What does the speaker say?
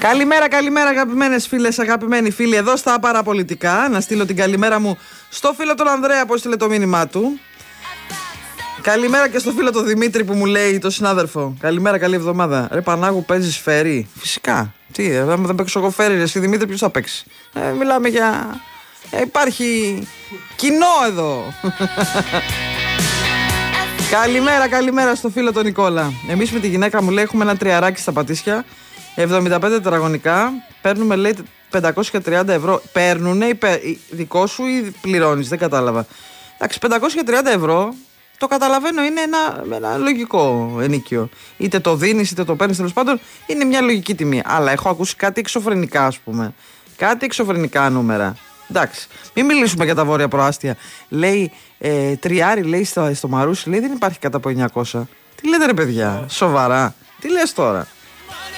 Καλημέρα, καλημέρα αγαπημένες φίλες, αγαπημένοι φίλοι. Εδώ στα παραπολιτικά. Να στείλω την καλημέρα μου στο φίλο τον Ανδρέα που έστειλε το μήνυμά του. Καλημέρα και στο φίλο τον Δημήτρη που μου λέει, το συνάδελφο. Καλημέρα, καλή εβδομάδα. Ρε Πανάγου, παίζεις φέρι? Φυσικά. Τι, δεν παίξω εγώ φέρι, εσύ Δημήτρη, ποιος θα παίξει? Μιλάμε για... υπάρχει κοινό εδώ. Καλημέρα, καλημέρα στο φίλο τον Νικόλα. Εμείς με τη γυναίκα μου λέει έχουμε ένα τριαράκι στα Πατήσια, 75 τετραγωνικά. Παίρνουμε λέει 530 ευρώ. Παίρνουνε δικό σου ή πληρώνεις? Δεν κατάλαβα. Εντάξει, 530 ευρώ το καταλαβαίνω, είναι ένα λογικό ενοίκιο. Είτε το δίνεις είτε το παίρνεις, τέλος πάντων είναι μια λογική τιμή. Αλλά έχω ακούσει κάτι εξωφρενικά, ας πούμε. Κάτι εξωφρενικά νούμερα. Εντάξει, μην μιλήσουμε για τα βόρεια προάστια. Λέει τριάρι, λέει στο Μαρούσι, λέει δεν υπάρχει κάτω από 900. Τι λέτε ρε παιδιά, σοβαρά? Τι λες τώρα?